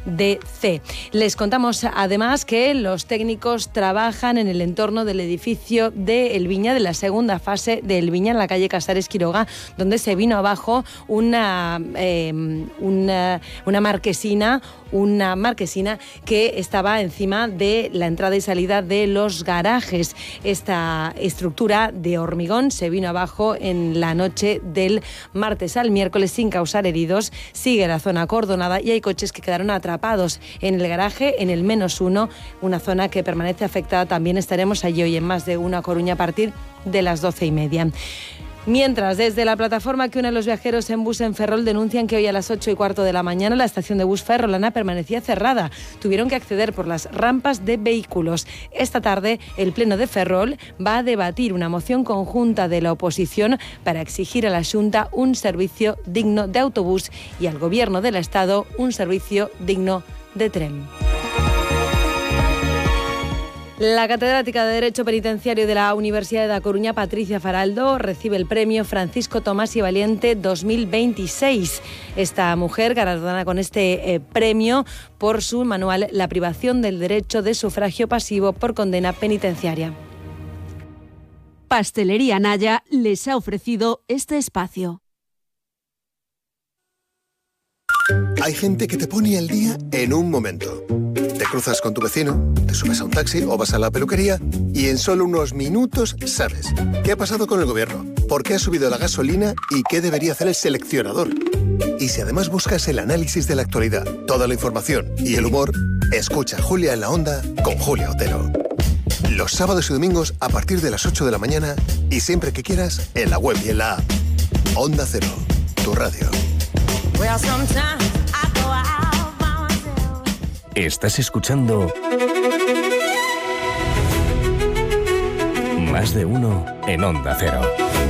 DC. Les contamos además que los técnicos trabajan en el entorno del edificio de El Viña, de la segunda fase de El Viña, en la calle Casares Quiroga, donde se vino abajo una marquesina que estaba encima de la entrada y salida de los garajes. Esta estructura de hormigón se vino abajo en la noche del martes al miércoles sin causar heridos. Sigue la zona acordonada y hay coches que quedaron atrapados en el garaje, en el -1, una zona que permanece afectada. También estaremos allí hoy en Más de Uno a Coruña a partir de las 12:30. Mientras, desde la plataforma que une a los viajeros en bus en Ferrol denuncian que hoy a las 8:15 de la mañana la estación de bus ferrolana permanecía cerrada. Tuvieron que acceder por las rampas de vehículos. Esta tarde, el Pleno de Ferrol va a debatir una moción conjunta de la oposición para exigir a la Xunta un servicio digno de autobús y al Gobierno del Estado un servicio digno de tren. La catedrática de Derecho Penitenciario de la Universidad de A Coruña, Patricia Faraldo, recibe el premio Francisco Tomás y Valiente 2026. Esta mujer galardonada con este premio por su manual La privación del derecho de sufragio pasivo por condena penitenciaria. Pastelería Naya les ha ofrecido este espacio. Hay gente que te pone al día en un momento. Te cruzas con tu vecino, te subes a un taxi o vas a la peluquería y en solo unos minutos sabes qué ha pasado con el gobierno, por qué ha subido la gasolina y qué debería hacer el seleccionador. Y si además buscas el análisis de la actualidad, toda la información y el humor, escucha Julia en la Onda con Julia Otero. Los sábados y domingos a partir de las 8 de la mañana y siempre que quieras en la web y en la app. Onda Cero, tu radio. Estás escuchando Más de Uno en Onda Cero.